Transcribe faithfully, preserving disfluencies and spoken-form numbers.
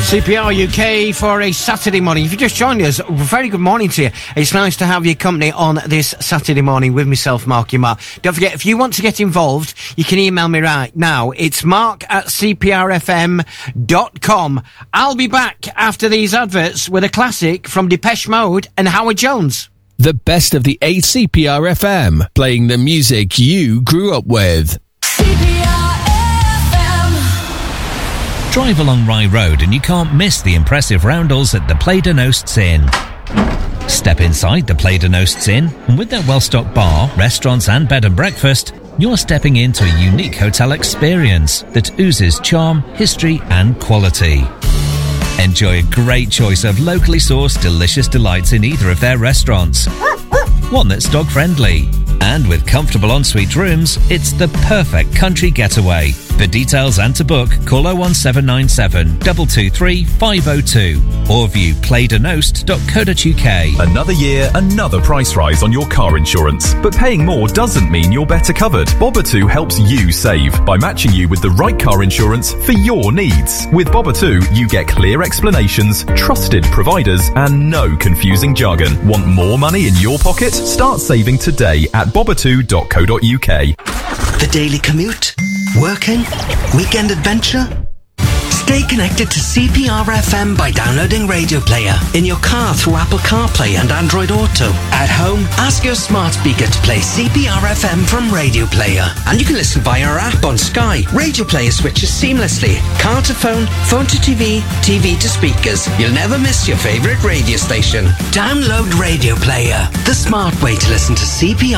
C P R U K for a Saturday morning. If you just joined us, very good morning to you. It's nice to have your company on this Saturday morning with myself, Marky Mark. Don't forget, if you want to get involved, you can email me right now. It's mark at c p r f m dot com. I'll be back after these adverts with a classic from Depeche Mode and Howard Jones. The best of the A C P R F M, playing the music you grew up with. C P R. Drive along Rye Road and you can't miss the impressive roundels at the Play de Nosts Inn. Step inside the Play de Nosts Inn, and with their well-stocked bar, restaurants and bed and breakfast, you're stepping into a unique hotel experience that oozes charm, history and quality. Enjoy a great choice of locally sourced delicious delights in either of their restaurants. One that's dog-friendly. And with comfortable ensuite rooms, it's the perfect country getaway. For details and to book, call oh one seven nine seven, two two three, five oh two or view play de nost dot co dot u k. Another year, another price rise on your car insurance. But paying more doesn't mean you're better covered. Bobbatu helps you save by matching you with the right car insurance for your needs. With Bobbatu, you get clear explanations, trusted providers, and no confusing jargon. Want more money in your pocket? Start saving today at bobbatu dot co dot u k. The daily commute? Working? Weekend adventure? Stay connected to C P R F M by downloading Radio Player. In your car through Apple CarPlay and Android Auto. At home, ask your smart speaker to play C P R F M from Radio Player. And you can listen via our app on Sky. Radio Player switches seamlessly. Car to phone, phone to T V, T V to speakers. You'll never miss your favourite radio station. Download Radio Player, the smart way to listen to C P R